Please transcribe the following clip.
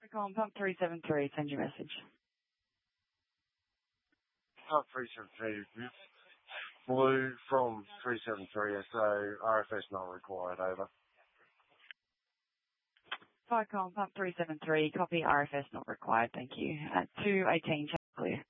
Calling Pump 373, send your message. Pump 373, Blue from 373, so RFS not required, over. Calling Pump 373, copy RFS not required, thank you. At 218, clear.